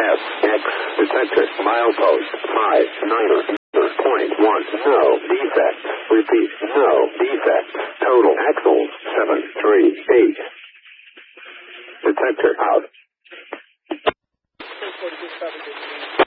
FX detector milepost 59.1. No defect. Repeat. No defect. Total axles 738. Detector out.